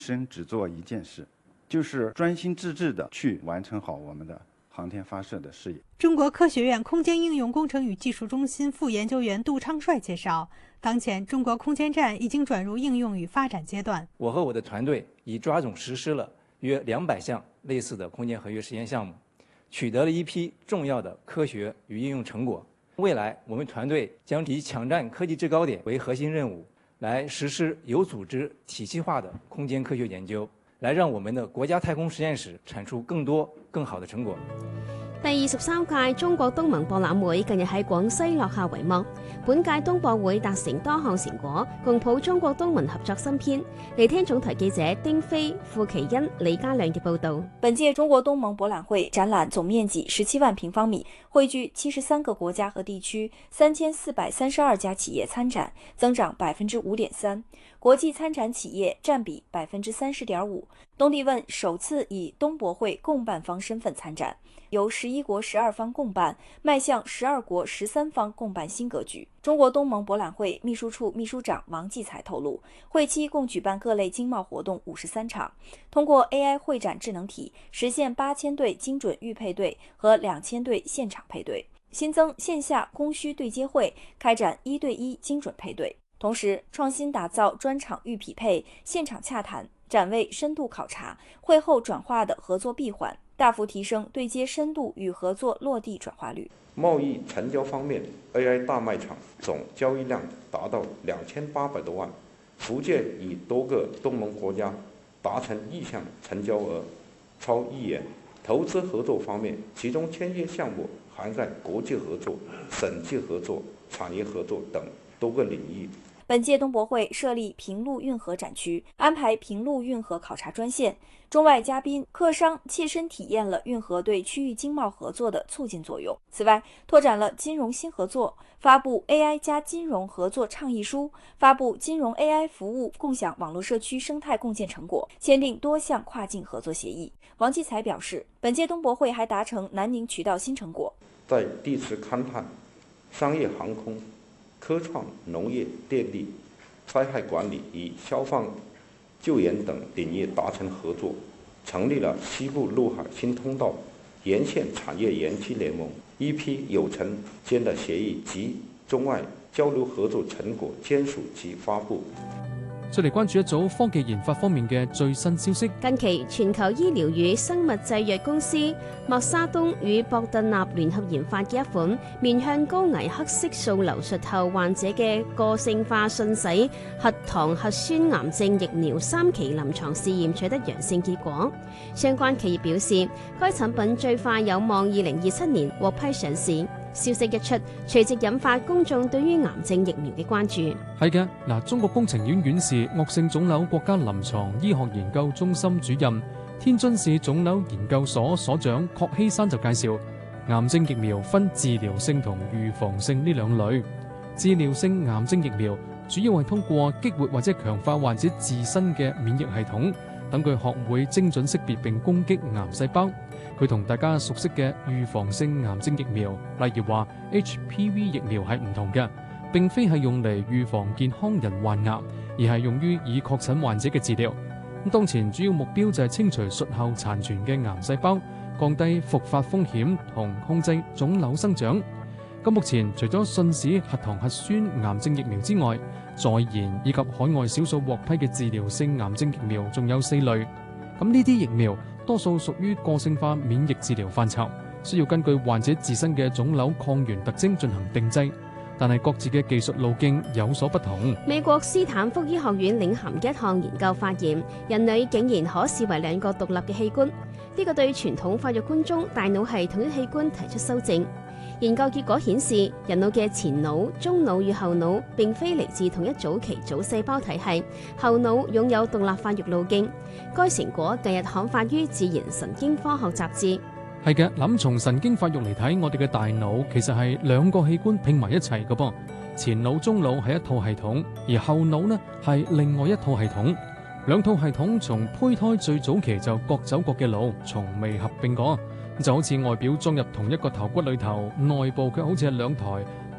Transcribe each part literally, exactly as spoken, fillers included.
生只做一件事，就是专心致志地去完成好我们的航天发射的事业。 中国科学院空间应用工程与技术中心副研究员杜昌帅介绍，当前中国空间站已经转入应用与发展阶段。 我和我的团队已抓紧实施了约两百项类似的空间合约实验项目，取得了一批重要的科学与应用成果。未来我们团队将以抢占科技制高点为核心任務，來實施有組織體系化的空間科學研究，來讓我們的國家太空實驗室產出更多更好的成果。 第二十三屆中國東盟博覽會近日喺廣西落下帷幕。本屆東博會達成多項成果，共譜中國東盟合作新篇。嚟聽總台記者丁飛、傅其欣、李家亮嘅報導。 本屆中國東盟博覽會展覽總面積十七萬平方米，匯聚七十三個國家和地區，三千四百三十二家企業參展，增長百分之五點三。國際參展企業佔比百分之三十點五。東帝汶首次以東博會共辦方身份參展，由十一國十二方共辦，邁向十二國十三方共辦新格局。中國東盟博覽會秘書處秘書長王繼才透露，會期共舉辦各類經貿活動五十三場，通過 A I 會展智能體實現八千對精準預配對和兩千對現場配對，新增線下供需對接會，開展一對一精準配對。同時，創新打造專場預匹配、現場洽談、展位深度考察、會後轉化的合作閉環，大幅提升對接深度與合作落地轉化率。 貿易成交方面 ，A I 大賣場總交易量達到兩千八百多萬，福建與多個東盟國家達成意向成交額超億元。投資合作方面，其中簽約項目涵蓋國際合作、省際合作、產業合作等多個領域。 本屆東博會設立平陸運河展區，安排平陸運河考察專線，中外嘉賓、客商切身體驗了運河對區域經貿合作的促進作用。此外，拓展了金融新合作，發布 A I 加金融合作倡議書，發布金融 A I 服務共享網絡社區生態共建成果，簽訂多項跨境合作協議。王繼才表示，本屆東博會還達成南寧渠道新成果， 在地質勘探、商業航空、科創、農業、電力、災害管理與消防救援等領域達成合作，成立了西部陸海新通道沿線產業園區聯盟，一批有成間的協議及中外交流合作成果簽署及發布。 再嚟關注一組科技研發方面嘅最新消息。 近期，全球醫療與生物製藥公司默沙東與博特納聯合研發嘅一款面向高危黑色素流術後患者嘅個性化信使核糖核酸癌症疫苗三期臨床試驗取得陽性結果。相關企業表示，該產品最快有望二零二七年獲批上市。消息一出，隨即引發公眾對於癌症疫苗嘅關注。 係嘅，嗱，中國工程院院士、鄂姓腫瘤國家臨床醫學研究中心主任、天津市腫瘤研究所所長郝希山就介紹，癌症疫苗分治療性同預防性呢兩類。治療性癌症疫苗主要係通過激活或者強化患者自身嘅免疫系統，等佢學會精準識別並攻擊癌細胞。佢同大家熟悉嘅預防性癌症疫苗，例如話 H P V 疫苗係唔同嘅，並非係用嚟預防健康人患癌，而係用於已確診患者嘅治療。咁當前主要目標就係清除術後殘存嘅癌細胞，降低復發風險同控制腫瘤生長。咁目前除咗信使核糖核酸癌症疫苗之外，在研以及海外少數獲批嘅治療性癌症疫苗仲有四類。咁呢啲疫苗多數屬於個性化免疫治療範疇，需要根據患者自身嘅腫瘤抗原特徵進行定製，但係各自嘅技術路徑有所不同。 美國斯坦福醫學院領銜嘅一項研究發現，人類竟然可視為兩個獨立嘅器官，呢、這個對傳統發育觀中大腦係同一器官提出修正。研究結果顯示，人腦嘅前腦、中腦與後腦並非嚟自同一組期組細胞體系，後腦擁有獨立發育路徑。該成果近日刊發於《自然神經科學雜誌》。 係嘅，諗從神經發育嚟睇，我哋嘅大腦其實係兩個器官拼埋一齊嘅噃。前腦、中腦係一套系統，而後腦呢係另外一套系統。兩套系統從胚胎最早期就各走各嘅路，從未合併過。就好似外表裝入同一個頭骨裏頭，內部卻好似係兩台獨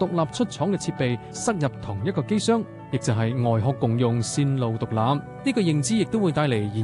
獨立出廠嘅設備塞入同一個機箱，亦就係外殼共用、線路獨立。呢個認知亦都會帶嚟